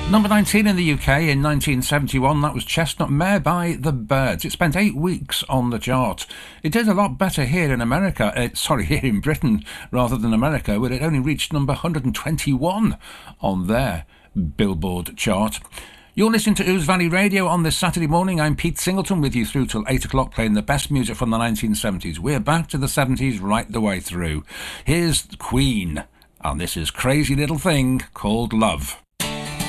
Number 19 in the UK in 1971, that was Chestnut Mare by The Byrds. It spent 8 weeks on the chart. It did a lot better here in America, here in Britain rather than America, where it only reached number 121 on their Billboard chart. You're listening to Ouse Valley Radio on this Saturday morning. I'm Pete Singleton with you through till 8 o'clock, playing the best music from the 1970s. We're back to the 70s right the way through. Here's Queen, and this is Crazy Little Thing Called Love.